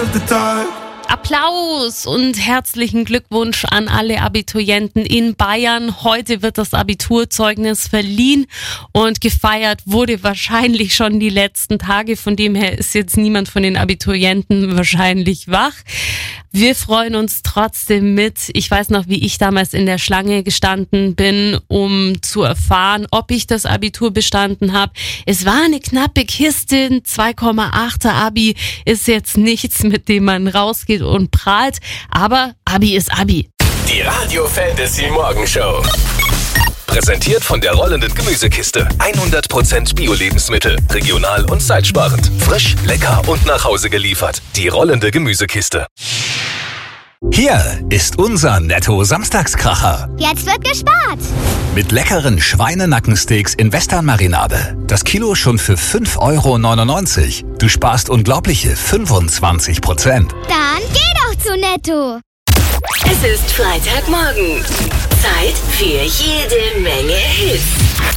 of the dark. Applaus und herzlichen Glückwunsch an alle Abiturienten in Bayern. Heute wird das Abiturzeugnis verliehen und gefeiert wurde wahrscheinlich schon die letzten Tage. Von dem her ist jetzt niemand von den Abiturienten wahrscheinlich wach. Wir freuen uns trotzdem mit. Ich weiß noch, wie ich damals in der Schlange gestanden bin, um zu erfahren, ob ich das Abitur bestanden habe. Es war eine knappe Kiste, ein 2,8er Abi ist jetzt nichts, mit dem man rausgeht und prahlt, aber Abi ist Abi. Die Radio Fantasy Morgenshow. Präsentiert von der rollenden Gemüsekiste. 100% Bio-Lebensmittel, regional und zeitsparend. Frisch, lecker und nach Hause geliefert. Die rollende Gemüsekiste. Hier ist unser Netto-Samstagskracher. Jetzt wird gespart. Mit leckeren Schweinenackensteaks in Western-Marinade. Das Kilo schon für 5,99 €. Du sparst unglaubliche 25%. Dann geh doch zu Netto. Es ist Freitagmorgen. Zeit für jede Menge Hits.